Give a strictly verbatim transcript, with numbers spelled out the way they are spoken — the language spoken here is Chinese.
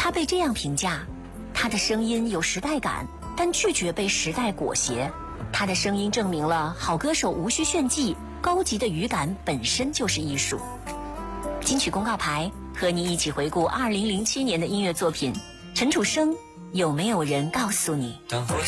他被这样评价：他的声音有时代感，但拒绝被时代裹挟。他的声音证明了好歌手无需炫技，高级的语感本身就是艺术。金曲公告牌，和你一起回顾二零零七年的音乐作品。陈楚生，有没有人告诉你？